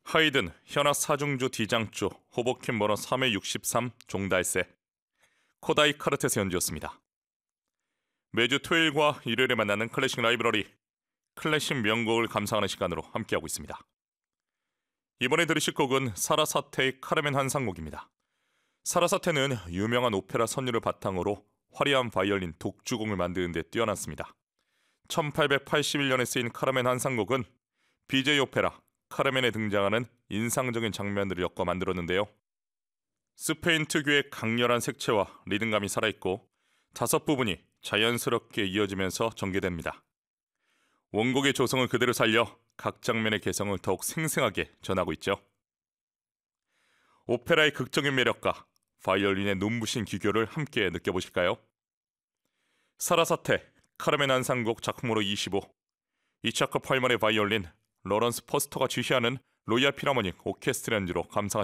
하이든 현악 사중조 D장조 호버킨 번호 3회63 종달새 코다이 카르텟의 연주였습니다. 매주 토요일과 일요일에 만나는 클래식 라이브러리, 클래식 명곡을 감상하는 시간으로 함께하고 있습니다. 이번에 들으실 곡은 사라사테의 카르멘 환상곡입니다. 사라사테는 유명한 오페라 선율을 바탕으로 화려한 바이올린 독주곡을 만드는 데 뛰어났습니다. 1881년에 쓰인 카르멘 환상곡은 BJ 오페라 카르멘에 등장하는 인상적인 장면들을 엮어 만들었는데요. 스페인 특유의 강렬한 색채와 리듬감이 살아있고 5부분이 자연스럽게 이어지면서 전개됩니다. 원곡의 조성을 그대로 살려 각 장면의 개성을 더욱 생생하게 전하고 있죠. 오페라의 극적인 매력과 바이올린의 눈부신 기교를 함께 느껴보실까요? 사라사테 카르멘 환상곡 작품으로 25, 이차크 팔만의 바이올린, 로런스 포스터가 지휘하는 로이얼 필하모닉 오케스트라 연주로 감상하십니다.